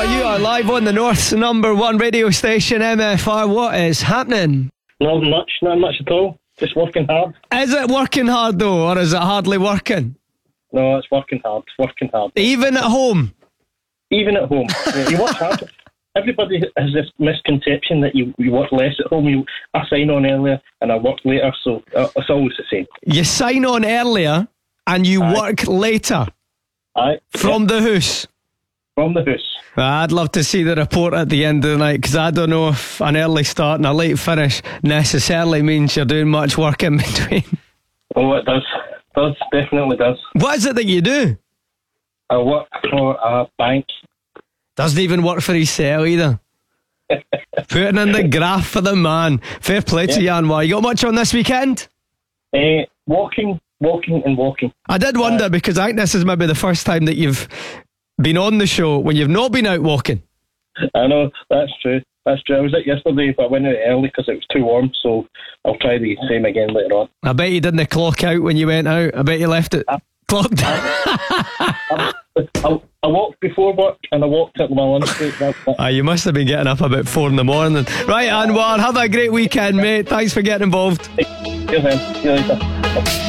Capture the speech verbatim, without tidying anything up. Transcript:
You are live on the North's number one radio station, M F R. What is happening? Not much, not much at all. Just working hard. Is it working hard though, or is it hardly working? No, it's working hard. It's working hard. Even at home? Even at home. Yeah, you work hard. Everybody has this misconception that you, you work less at home. You, I sign on earlier and I work later, so uh, it's always the same. You sign on earlier and you Aye. work later? Aye. From yeah. the house? From the house. I'd love to see the report at the end of the night, because I don't know if an early start and a late finish necessarily means you're doing much work in between. Oh, it does. It does, definitely does. What is it that you do? I work for a bank. Doesn't even work for his cell either. Putting in the graph for the man. Fair play to Yeah. you, Anwar. You got much on this weekend? Uh, walking, walking and walking. I did wonder, Uh, because I think this is maybe the first time that you've been on the show when you've not been out walking. I know, that's true. That's true. I was out yesterday, but I went out early because it was too warm, so I'll try the same again later on. I bet you didn't clock out when you went out. I bet you left it Uh, clocked. I, I, I walked before work and I walked at my lunch break. That's it. Ah, you must have been getting up about four in the morning. Right, Anwar, have a great weekend, mate. Thanks for getting involved. See you then. See you later.